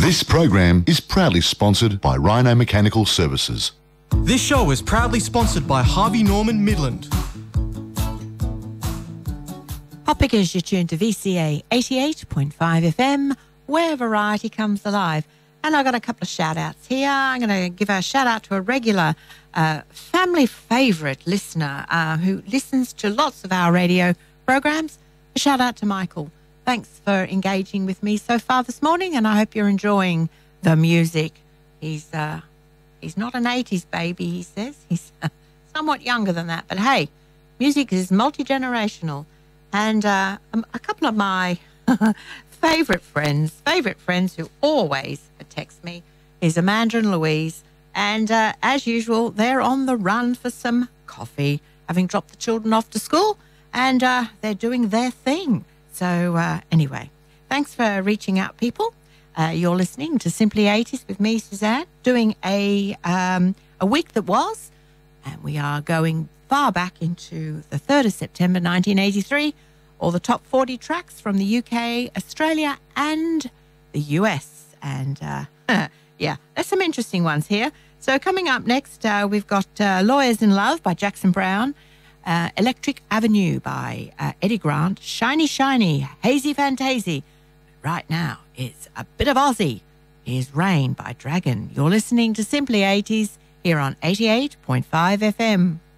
This program is proudly sponsored by Rhino Mechanical Services. This show is proudly sponsored by Harvey Norman Midland. Hot Pickers, you're tuned to VCA 88.5 FM, where variety comes alive. And I've got a couple of shout-outs here. I'm going to give a shout-out to a regular family favourite listener who listens to lots of our radio programs. A shout-out to Michael. Thanks for engaging with me so far this morning, and I hope you're enjoying the music. He's not an 80s baby, he says. He's somewhat younger than that. But, hey, music is multi-generational. And a couple of my favourite friends who always text me is Amanda and Louise. And as usual, they're on the run for some coffee, having dropped the children off to school, and they're doing their thing. So anyway, thanks for reaching out, people. You're listening to Simply 80s with me, Suzanne, doing a week that was, and we are going far back into the 3rd of September 1983, all the top 40 tracks from the UK, Australia, and the US. And yeah, there's some interesting ones here. So coming up next, we've got Lawyers in Love by Jackson Browne, Electric Avenue by Eddie Grant, Shiny Shiny, Hazy Fantasy. Right now, it's a bit of Aussie. Here's Rain by Dragon. You're listening to Simply 80s here on 88.5 FM.